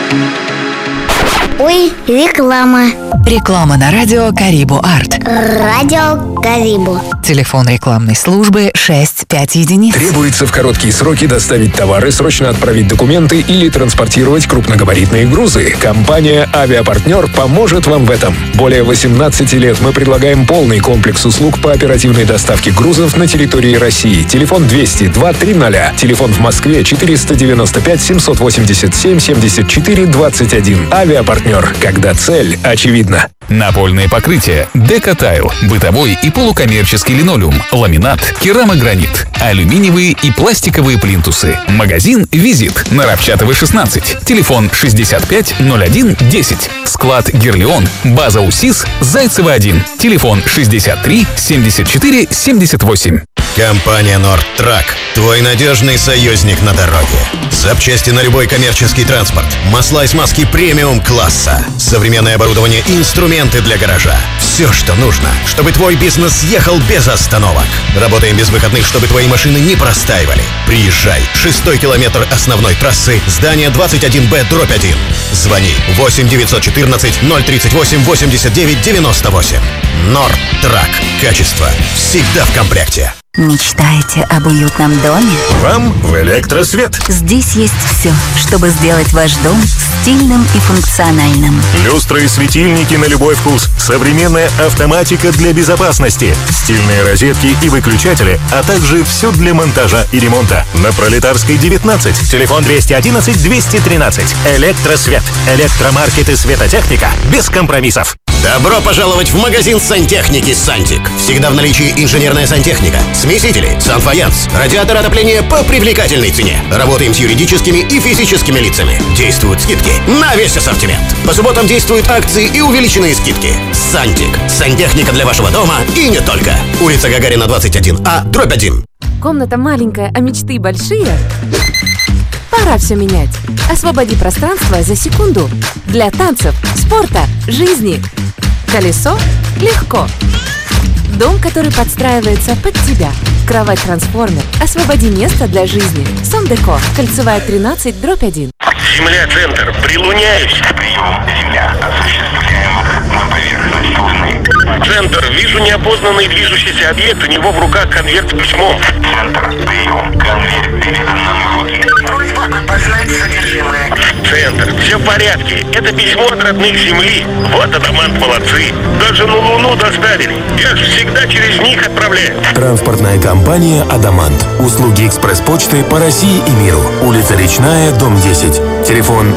Ой, реклама. Реклама на радио Карибу Арт. Радио Карибу. Телефон рекламной службы 651. Требуется в короткие сроки доставить товары, срочно отправить документы или транспортировать крупногабаритные грузы. Компания «Авиапартнер» поможет вам в этом. Более 18 лет мы предлагаем полный комплекс услуг по оперативной доставке грузов на территории России. Телефон 200-230. Телефон в Москве 495-787-74-21. «Авиапартнер». Когда цель очевидна. Напольное покрытие, декотайл, бытовой и полукоммерческий линолеум, ламинат, керамогранит, алюминиевые и пластиковые плинтусы. Магазин «Визит» на Равчатова, 16. Телефон 65-01-10. Склад «Герлеон», база УСИС, Зайцева, 1. Телефон 63-74-78. Компания «Нордтрак» – твой надежный союзник на дороге. Запчасти на любой коммерческий транспорт, масла и смазки премиум-класса, современное оборудование и инструменты для гаража. Все, что нужно, чтобы твой бизнес ехал без остановок. Работаем без выходных, чтобы твои машины не простаивали. Приезжай. 6-й километр основной трассы, здание 21Б/1. Звони 8-914-038-89-98. «Нордтрак». Качество всегда в комплекте. Мечтаете об уютном доме? Вам в «Электросвет». Здесь есть все, чтобы сделать ваш дом стильным и функциональным. Люстры и светильники на любой вкус, современная автоматика для безопасности, стильные розетки и выключатели, а также все для монтажа и ремонта. На Пролетарской, 19. Телефон 211-213. «Электросвет». Электромаркет и светотехника без компромиссов. Добро пожаловать в магазин сантехники «Сантик». Всегда в наличии инженерная сантехника, смесители, санфаянс, радиатор отопления по привлекательной цене. Работаем с юридическими и физическими лицами. Действуют скидки на весь ассортимент. По субботам действуют акции и увеличенные скидки. «Сантик». Сантехника для вашего дома и не только. Улица Гагарина, 21А/1. Комната маленькая, а мечты большие? Пора все менять. Освободи пространство за секунду. Для танцев, спорта, жизни. Колесо легко. Дом, который подстраивается под тебя. Кровать-трансформер. Освободи место для жизни. Сом-Деко. Кольцевая, 13/1. Земля, центр. Прилуняюсь. Прием, Земля. Осуществляем на поверхность Луны. Центр. Вижу неопознанный движущийся объект. У него в руках конверт с письмом. Центр. Прием. Конверт передан нам в руки. Просьба опознать содержимое. Центр. Все в порядке. Это письмо от родных Земли. Вот Адамант молодцы. Даже на Луну доставили. Я же всегда через них отправляю. Транспортная компания «Адамант». Услуги экспресс-почты по России и миру. Улица Речная, дом 10. Телефон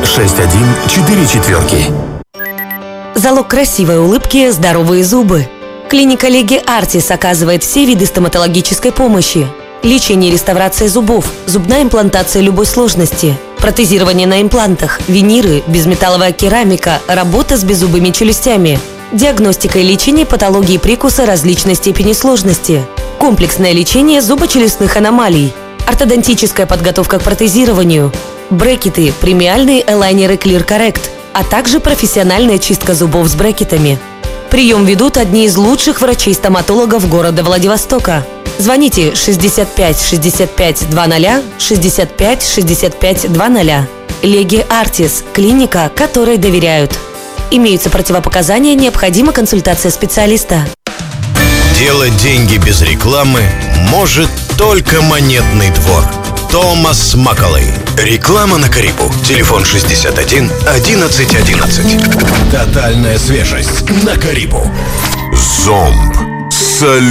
6144. Залог красивой улыбки – здоровые зубы. Клиника Леги Артис оказывает все виды стоматологической помощи. Лечение и реставрация зубов, зубная имплантация любой сложности, протезирование на имплантах, виниры, безметалловая керамика, работа с беззубыми челюстями, диагностика и лечение патологии прикуса различной степени сложности, комплексное лечение зубочелюстных аномалий, ортодонтическая подготовка к протезированию, брекеты, премиальные элайнеры Clear Correct, а также профессиональная чистка зубов с брекетами. Прием ведут одни из лучших врачей-стоматологов города Владивостока. Звоните 65 65 00 65 65 00. Леги Артис – клиника, которой доверяют. Имеются противопоказания, необходима консультация специалиста. Делать деньги без рекламы может только Монетный двор. Томас Макколей. Реклама на Карибу. Телефон 61 11 11. Тотальная свежесть на Карибу. Зомб.